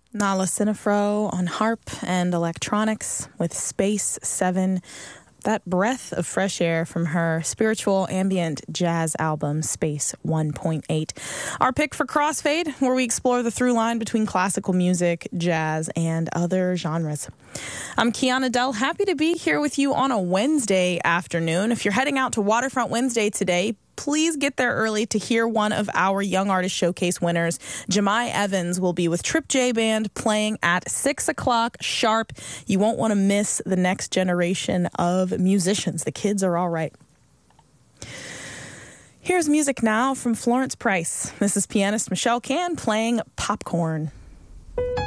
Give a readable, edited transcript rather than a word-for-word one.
Nala Cinefro on harp and electronics with Space 7. That breath of fresh air from her spiritual ambient jazz album, Space 1.8. Our pick for Crossfade, where we explore the through line between classical music, jazz, and other genres. I'm Kiana Dell, happy to be here with you on a Wednesday afternoon. If you're heading out to Waterfront Wednesday today, please get there early to hear one of our Young Artist Showcase winners. Jemai Evans will be with Trip J Band playing at 6 o'clock sharp. You won't want to miss the next generation of musicians. The kids are all right. Here's music now from Florence Price. This is pianist Michelle Can playing Popcorn.